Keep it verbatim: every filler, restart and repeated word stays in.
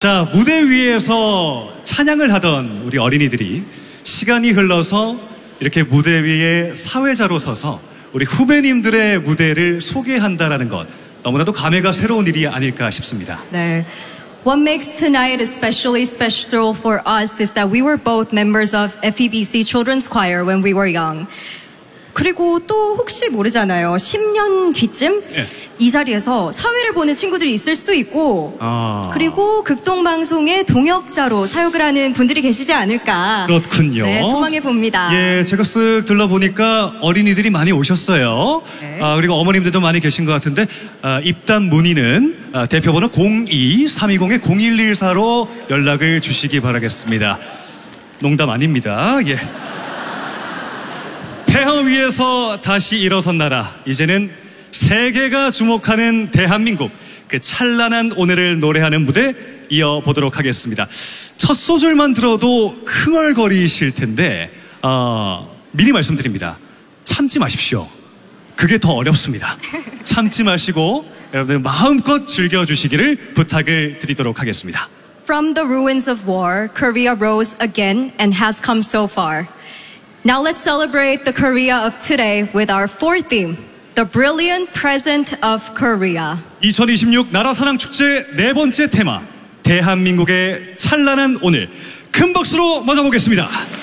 자, 무대 위에서 찬양을 하던 우리 어린이들이 시간이 흘러서 이렇게 무대 위에 사회자로 서서 우리 후배님들의 무대를 소개한다라는 것, 너무나도 감회가 새로운 일이 아닐까 싶습니다. 네. What makes tonight especially special for us is that we were both members of F E B C Children's Choir when we were young. 그리고 또 혹시 모르잖아요. 십 년 뒤쯤 네. 이 자리에서 사회를 보는 친구들이 있을 수도 있고 아... 그리고 극동방송의 동역자로 사역을 하는 분들이 계시지 않을까. 그렇군요. 네, 소망해 봅니다. 예, 제가 쓱 둘러보니까 어린이들이 많이 오셨어요. 네. 아, 그리고 어머님들도 많이 계신 것 같은데 아, 입단 문의는 아, 대표번호 공이 삼이공 공일일사로 연락을 주시기 바라겠습니다. 농담 아닙니다. 예. 폐허 위에서 다시 일어선 나라, 이제는 세계가 주목하는 대한민국, 그 찬란한 오늘을 노래하는 무대 이어보도록 하겠습니다. 첫 소절만 들어도 흥얼거리실 텐데 어, 미리 말씀드립니다. 참지 마십시오. 그게 더 어렵습니다. 참지 마시고 여러분들 마음껏 즐겨주시기를 부탁을 드리도록 하겠습니다. From the ruins of war, Korea rose again and has come so far. Now let's celebrate the Korea of today with our fourth theme, the brilliant present of Korea. 이천이십육 나라사랑축제 네 번째 테마, 대한민국의 찬란한 오늘, 큰 박수로 맞아보겠습니다.